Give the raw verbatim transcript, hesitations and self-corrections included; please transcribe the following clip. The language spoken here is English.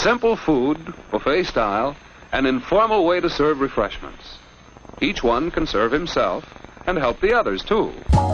Simple food, buffet style, an informal way to serve refreshments. Each one can serve himself and help the others, too.